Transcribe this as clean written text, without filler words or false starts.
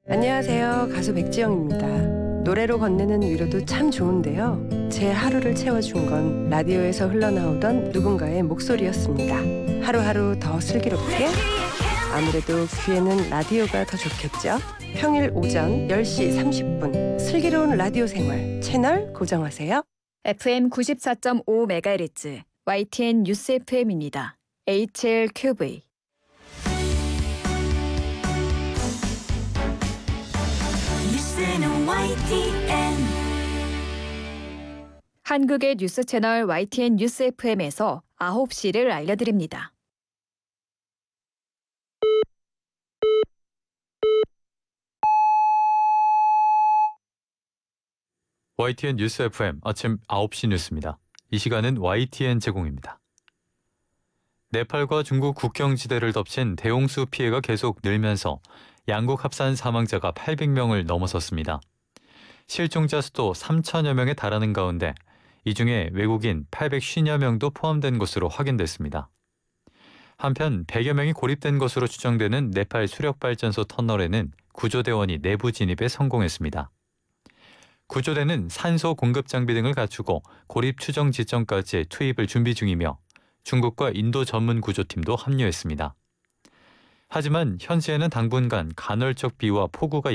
안녕하세요. 가수 백지영입니다. 노래로 건네는 위로도 참 좋은데요. 제 하루를 채워준 건 라디오에서 흘러나오던 누군가의 목소리였습니다. 하루하루 더 슬기롭게, 아무래도 귀에는 라디오가 더 좋겠죠. 평일 오전 10시 30분 슬기로운 라디오 생활 채널 고정하세요. FM 94.5MHz YTN 뉴스 FM입니다. HLQV. 한국의 뉴스 채널 YTN 뉴스 FM에서 9시를 알려드립니다. YTN 뉴스 FM 아침 9시 뉴스입니다. 이 시간은 YTN 제공입니다. 네팔과 중국 국경지대를 덮친 대홍수 피해가 계속 늘면서 양국 합산 사망자가 800명을 넘어섰습니다. 실종자 수도 3천여 명에 달하는 가운데 이 중에 외국인 850여 명도 포함된 것으로 확인됐습니다. 한편 100여 명이 고립된 것으로 추정되는 네팔 수력발전소 터널에는 구조대원이 내부 진입에 성공했습니다. 구조대는 산소 공급 장비 등을 갖추고 고립 추정 지점까지 투입을 준비 중이며 중국과 인도 전문 구조팀도 합류했습니다. 하지만 현지에는 당분간 간헐적 비와 폭우가